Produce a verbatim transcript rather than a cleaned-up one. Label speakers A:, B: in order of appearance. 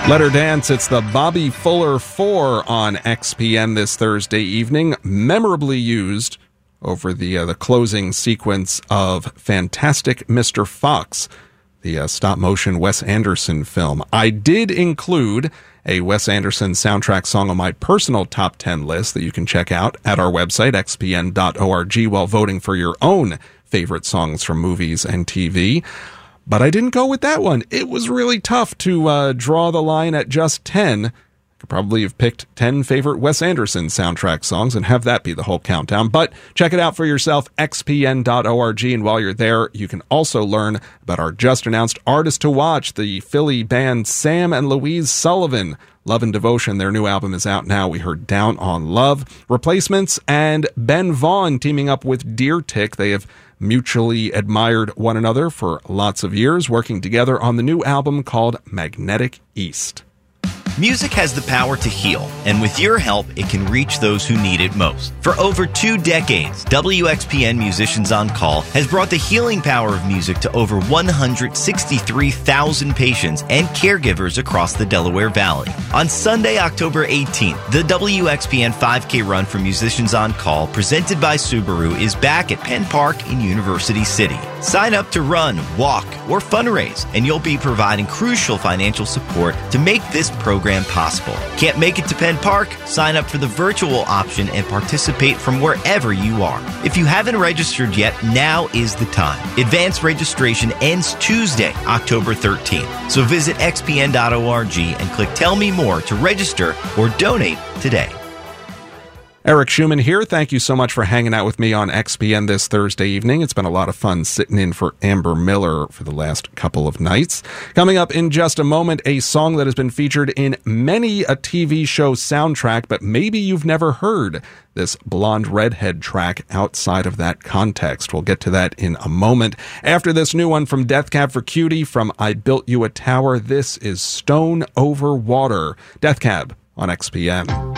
A: Let Her Dance, it's the Bobby Fuller four on X P N this Thursday evening, memorably used over the uh, the closing sequence of Fantastic Mister Fox, the uh, stop-motion Wes Anderson film. I did include a Wes Anderson soundtrack song on my personal top ten list that you can check out at our website, x p n dot org, while voting for your own favorite songs from movies and T V. But I didn't go with that one. It was really tough to uh, draw the line at just ten. I could probably have picked ten favorite Wes Anderson soundtrack songs and have that be the whole countdown. But check it out for yourself, x p n dot org. And while you're there, you can also learn about our just-announced artist to watch, the Philly band Sam and Louise Sullivan. Love and Devotion, their new album is out now. We heard Down on Love, Replacements, and Ben Vaughn teaming up with Deer Tick. They have mutually admired one another for lots of years, working together on the new album called Magnetic East.
B: Music has the power to heal, and with your help, it can reach those who need it most. For over two decades, W X P N Musicians on Call has brought the healing power of music to over one hundred sixty-three thousand patients and caregivers across the Delaware Valley. On Sunday, October eighteenth, the W X P N five K Run for Musicians on Call, presented by Subaru, is back at Penn Park in University City. Sign up to run, walk, or fundraise, and you'll be providing crucial financial support to make this program possible. Can't make it to Penn Park? Sign up for the virtual option and participate from wherever you are. If you haven't registered yet, now is the time. Advanced registration ends Tuesday, October thirteenth. So visit x p n dot org and click Tell Me More to register or donate today.
A: Eric Schumann here. Thank you so much for hanging out with me on X P N this Thursday evening. It's been a lot of fun sitting in for Amber Miller for the last couple of nights. Coming up in just a moment, a song that has been featured in many a T V show soundtrack, but maybe you've never heard this Blonde Redhead track outside of that context. We'll get to that in a moment. After this new one from Death Cab for Cutie from I Built You a Tower, this is Stone Over Water. Death Cab on X P N.